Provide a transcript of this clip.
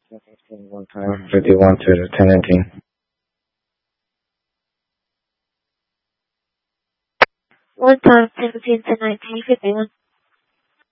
One time, 51 to 1019. 1 time, 17 to 19, 51.